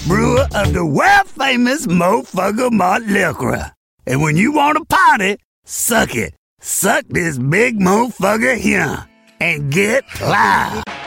brewer of the world-famous Mofugger Malt Liquor. And when you want to party, suck it. Suck this big Mofugger here and get live.